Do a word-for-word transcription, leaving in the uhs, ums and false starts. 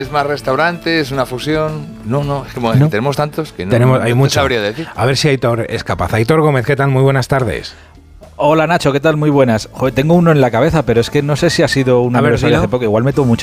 ¿Es más restaurante? ¿Es una fusión? No, no, es que como ¿No? tenemos tantos que no, Tenemos, no hay te mucho. sabría decir. A ver si Aitor es capaz. Aitor Gómez, ¿qué tal? Muy buenas tardes. Hola Nacho, ¿qué tal? Muy buenas. Joder, tengo uno en la cabeza, pero es que no sé si ha sido una A ver, aniversario dilo. hace poco. Igual me tomo mucho.